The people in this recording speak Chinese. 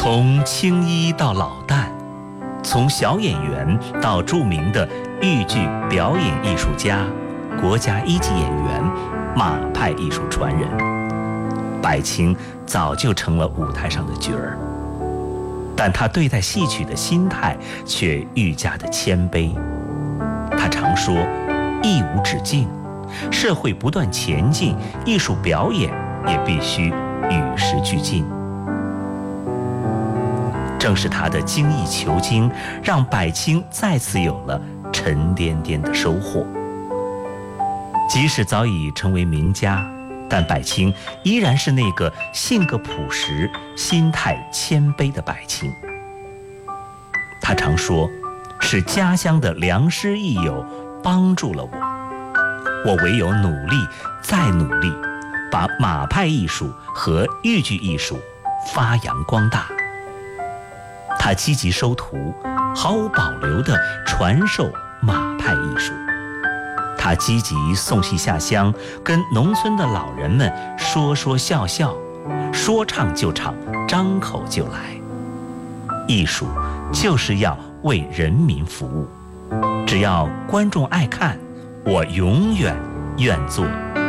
从青衣到老旦，从小演员到著名的豫剧表演艺术家、国家一级演员、马派艺术传人，柏青早就成了舞台上的角儿。但他对待戏曲的心态却愈加的谦卑。他常说，艺无止境，社会不断前进，艺术表演也必须与时俱进。正是他的精益求精，让柏青再次有了沉甸甸的收获。即使早已成为名家，但柏青依然是那个性格朴实、心态谦卑的柏青。他常说，是家乡的良师益友帮助了我唯有努力再努力，把马派艺术和豫剧艺术发扬光大。他积极收徒，毫无保留地传授马派艺术。他积极送戏下乡，跟农村的老人们说说笑笑，说唱就唱，张口就来。艺术就是要为人民服务，只要观众爱看，我永远愿做